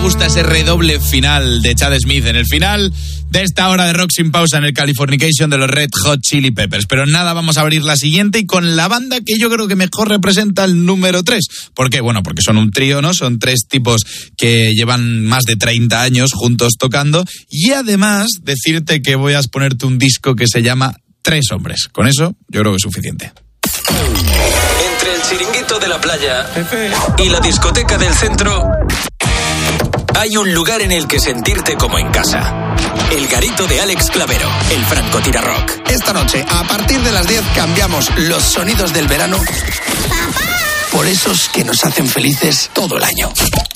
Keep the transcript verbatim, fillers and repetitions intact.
gusta ese redoble final de Chad Smith en el final de esta hora de Rock Sin Pausa en el Californication de los Red Hot Chili Peppers. Pero nada, vamos a abrir la siguiente y con la banda que yo creo que mejor representa el número tres. ¿Por qué? Bueno, porque son un trío, ¿no? Son tres tipos que llevan más de treinta años juntos tocando. Y además, decirte que voy a ponerte un disco que se llama Tres Hombres. Con eso, yo creo que es suficiente. Entre el chiringuito de la playa y la discoteca del centro, hay un lugar en el que sentirte como en casa. El garito de Alex Clavero, el francotirador. Esta noche, a partir de las diez, cambiamos los sonidos del verano por esos que nos hacen felices todo el año.